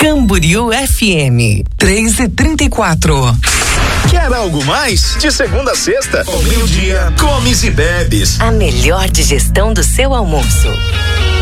Camboriú FM 3h34. Quer algo mais? De segunda a sexta, ao meio-dia, comes e bebes. A melhor digestão do seu almoço.